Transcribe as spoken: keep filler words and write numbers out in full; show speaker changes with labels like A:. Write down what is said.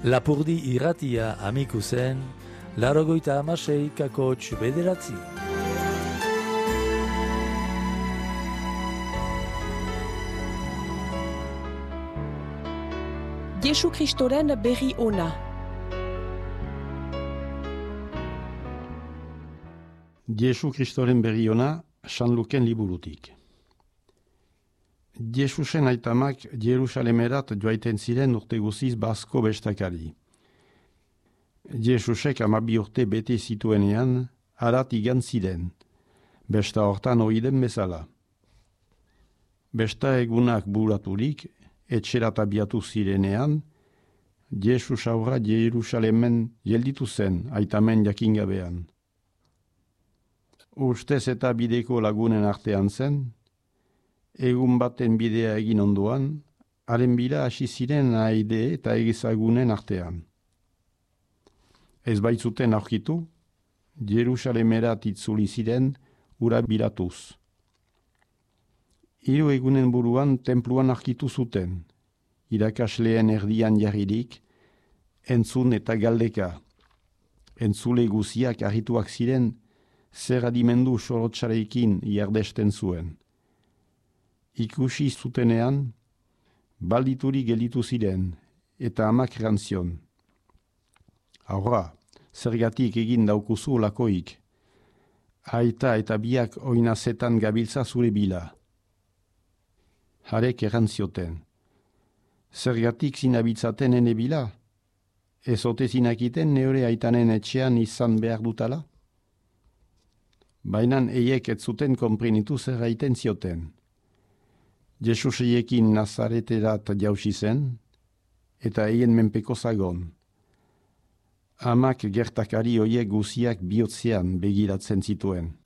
A: Lapurdi irratia amiku zen, larogoita amasei kakotx bederatzi.
B: Jesu Kristoren berri ona.
C: Jesu Kristoren berri ona, San Luken liburutik. Jesusen aitamak Jerusalemerat joaiten ziren urte guziz bazko bestakari. Jesusek amabi urte bete zituenean, harat igan ziren, besta hortan oiden bezala. Besta egunak buraturik, etxerat abiatu zirenean, Jesus aurra Jerusalemen gelditu zen aitamen jakingabean. Ustez eta bideko lagunen artean zen, egun baten bidea egin ondoan, haren bila hasi ziren aide eta egizagunen artean. Ez baitzuten aurkitu, Jerusalemerat itzuli ziren ura bilatuz. Hiru egunen buruan tenpluan aurkitu zuten, irakasleen erdian jarririk, entzun eta galdeka. Entzule guziak harrituak ziren, zer adimendu sorotxarekin jardesten zuen. Ikusi zutenean, baldituri gelditu ziren, eta amak erantzion. Aurra, zergatik egin daukuzu lakoik. Aita eta biak oinazetan gabiltza zure bila. Harek erantzioten. Zergatik zinabitzaten ene bila? Ez ote zinakiten neure aitanen etxean izan behar dutala? Bainan eiek ez zuten konprenitu zer aiten zioten. Jesus eiekin Nazareterat jausi zen, eta eien menpeko zagon. Amak gertakari oiek guziak bihotzean begiratzen zituen.